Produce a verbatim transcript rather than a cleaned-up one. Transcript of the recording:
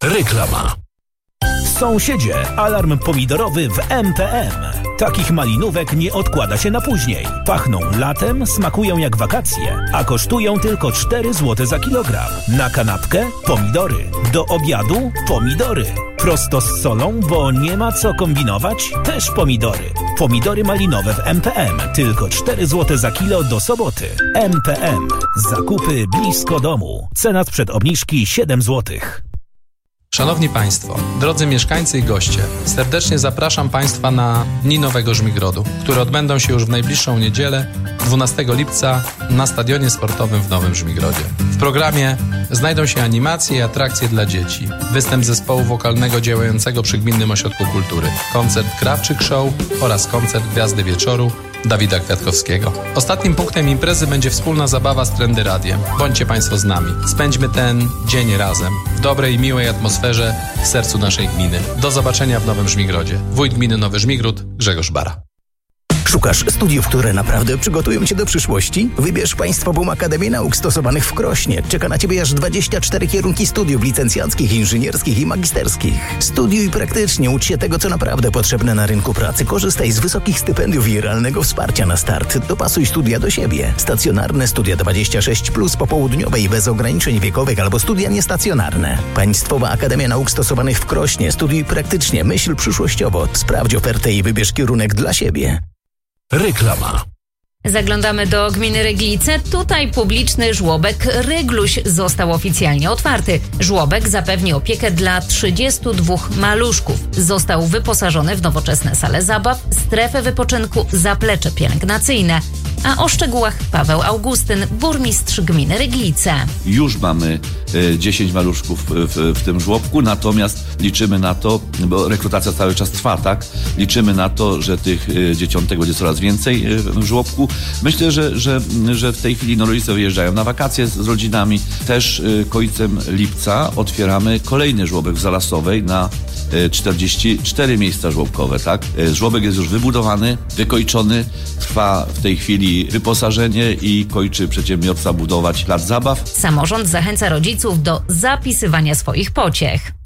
Reklama. Sąsiedzie, alarm pomidorowy w M P M. Takich malinówek nie odkłada się na później. Pachną latem, smakują jak wakacje, a kosztują tylko cztery złote za kilogram. Na kanapkę pomidory, do obiadu pomidory. Prosto z solą, bo nie ma co kombinować, też pomidory. Pomidory malinowe w M P M, tylko cztery złote za kilo do soboty. M P M. Zakupy blisko domu. Cena sprzed obniżki siedem złotych. Szanowni Państwo, drodzy mieszkańcy i goście, serdecznie zapraszam Państwa na Dni Nowego Żmigrodu, które odbędą się już w najbliższą niedzielę, dwunastego lipca, na Stadionie Sportowym w Nowym Żmigrodzie. W programie znajdą się animacje i atrakcje dla dzieci, występ zespołu wokalnego działającego przy Gminnym Ośrodku Kultury, koncert Krawczyk Show oraz koncert Gwiazdy Wieczoru Dawida Kwiatkowskiego. Ostatnim punktem imprezy będzie wspólna zabawa z Trendy Radiem. Bądźcie Państwo z nami. Spędźmy ten dzień razem, w dobrej i miłej atmosferze w sercu naszej gminy. Do zobaczenia w Nowym Żmigrodzie. Wójt Gminy Nowy Żmigród, Grzegorz Bara. Szukasz studiów, które naprawdę przygotują Cię do przyszłości? Wybierz Państwo Boom Akademię Nauk Stosowanych w Krośnie. Czeka na Ciebie aż dwadzieścia cztery kierunki studiów licencjackich, inżynierskich i magisterskich. Studiuj praktycznie, ucz się tego, co naprawdę potrzebne na rynku pracy. Korzystaj z wysokich stypendiów i realnego wsparcia na start. Dopasuj studia do siebie. Stacjonarne studia dwadzieścia sześć plus, popołudniowe i bez ograniczeń wiekowych albo studia niestacjonarne. Państwowa Akademia Nauk Stosowanych w Krośnie. Studiuj praktycznie, myśl przyszłościowo. Sprawdź ofertę i wybierz kierunek dla siebie. Reklama. Zaglądamy do gminy Ryglice. Tutaj publiczny żłobek Rygluś został oficjalnie otwarty. Żłobek zapewni opiekę dla trzydziestu dwóch maluszków. Został wyposażony w nowoczesne sale zabaw, strefę wypoczynku, zaplecze pielęgnacyjne. A o szczegółach Paweł Augustyn, burmistrz gminy Ryglice. Już mamy dziesięć maluszków w, w tym żłobku, natomiast liczymy na to, bo rekrutacja cały czas trwa, tak? Liczymy na to, że tych dzieciątek będzie coraz więcej w żłobku. Myślę, że, że, że w tej chwili no, rodzice wyjeżdżają na wakacje z rodzinami. Też końcem lipca otwieramy kolejny żłobek w Zalasowej na czterdzieści cztery miejsca żłobkowe, tak? Żłobek jest już wybudowany, wykończony, trwa w tej chwili wyposażenie i kończy przedsiębiorca budować plac zabaw. Samorząd zachęca rodziców do zapisywania swoich pociech.